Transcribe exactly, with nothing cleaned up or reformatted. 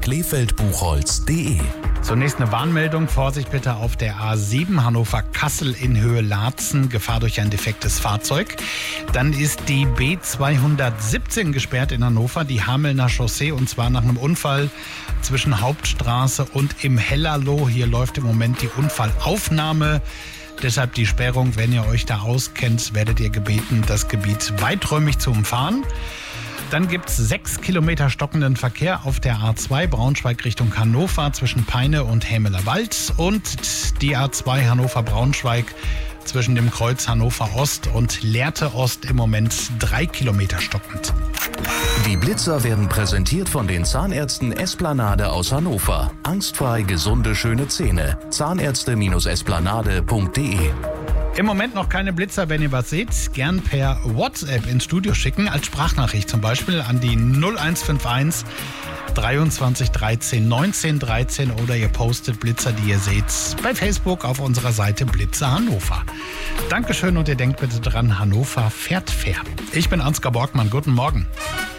Krefeld Buchholz punkt de. Zunächst eine Warnmeldung. Vorsicht bitte auf der A sieben Hannover-Kassel in Höhe Laatzen. Gefahr durch ein defektes Fahrzeug. Dann ist die B zweihundertsiebzehn gesperrt in Hannover, die Hamelner Chaussee, und zwar nach einem Unfall zwischen Hauptstraße und im Hellerloh. Hier läuft im Moment die Unfallaufnahme. Deshalb die Sperrung. Wenn ihr euch da auskennt, werdet ihr gebeten, das Gebiet weiträumig zu umfahren. Dann gibt es sechs Kilometer stockenden Verkehr auf der A zwei Braunschweig Richtung Hannover zwischen Peine und Hämeler Wald und die A zwei Hannover-Braunschweig zwischen dem Kreuz Hannover Ost und Lehrte Ost im Moment drei Kilometer stockend. Die Blitzer werden präsentiert von den Zahnärzten Esplanade aus Hannover. Angstfrei gesunde, schöne Zähne. Zahnärzte Esplanade punkt de. Im Moment noch keine Blitzer. Wenn ihr was seht, gern per WhatsApp ins Studio schicken, als Sprachnachricht zum Beispiel an die null eins fünf eins dreiundzwanzig dreizehn neunzehn dreizehn oder ihr postet Blitzer, die ihr seht, bei Facebook auf unserer Seite Blitzer Hannover. Dankeschön und ihr denkt bitte dran, Hannover fährt fair. Ich bin Ansgar Borgmann. Guten Morgen.